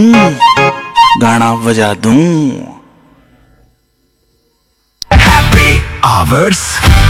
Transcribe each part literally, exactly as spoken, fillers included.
गाना बजा दूं। आवर्स।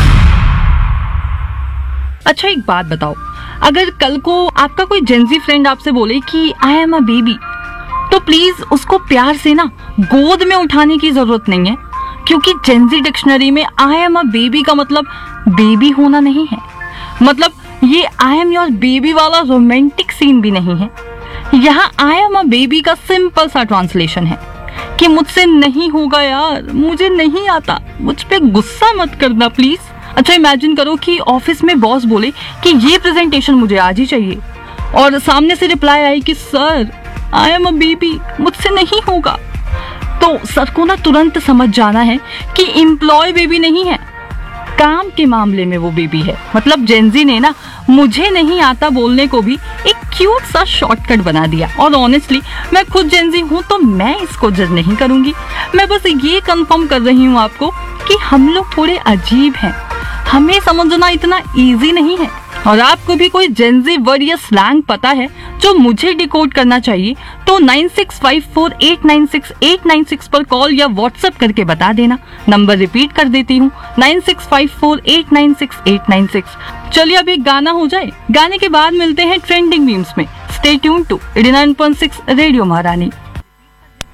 अच्छा एक बात बताओ, अगर कल को आपका कोई जेंजी फ्रेंड आपसे बोले कि आई एम अ बेबी, तो प्लीज उसको प्यार से ना गोद में उठाने की जरूरत नहीं है, क्योंकि जेंजी डिक्शनरी में आई एम अ बेबी का मतलब बेबी होना नहीं है। मतलब ये आई एम योर बेबी वाला रोमांटिक सीन भी नहीं है। यहाँ आई एम अ बेबी का सिंपल सा ट्रांसलेशन है कि मुझसे नहीं होगा यार, मुझे नहीं आता, मुझ पे गुस्सा मत करना प्लीज। अच्छा इमेजिन करो कि ऑफिस में बॉस बोले कि ये प्रेजेंटेशन मुझे आज ही चाहिए, और सामने से रिप्लाई आई कि sir I am a baby, मुझसे नहीं होगा। तो सर को ना तुरंत समझ जाना है कि एम्प्लॉय बेबी नहीं है, काम के मामले में वो बेबी है। मतलब जेंजी ने ना मुझे नहीं आता बोलने को भी एक क्यूट सा शॉर्टकट बना दिया। और ऑनेस्टली मैं खुद जेंजी हूँ तो मैं इसको जज नहीं करूंगी। मैं बस ये कंफर्म कर रही हूँ आपको कि हम लोग थोड़े अजीब हैं, हमें समझना इतना इजी नहीं है। और आपको भी कोई जेंजी वर्ड या स्लैंग पता है जो मुझे डिकोड करना चाहिए तो nine six five four eight nine six eight nine six पर कॉल या व्हाट्सएप करके बता देना। नंबर रिपीट कर देती हूँ, nine six five four eight nine six eight nine six. चलिए अब एक गाना हो जाए, गाने के बाद मिलते हैं ट्रेंडिंग मीम्स में। Stay tuned to eighty nine point six radio महारानी।